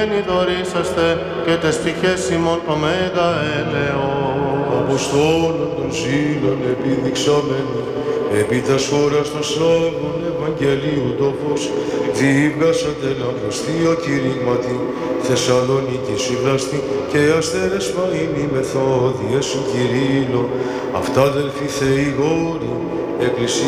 τιμημένοι δωρήσαστε και τες ψυχές ημών το μέγα έλεος. Αποστόλων των ζήλων επιδειξαμένοι, επί τας χώρας των Σάβων Ευαγγελίου το φως, διήβγασατε λαμπροστείο κηρύγματι, Θεσσαλονίκη συμπλάστη και αστέρες μαΐνοι μεθόδιες σου Κυρίλλο, αυτά αδελφοί Θεοί γόροι, εκκλησία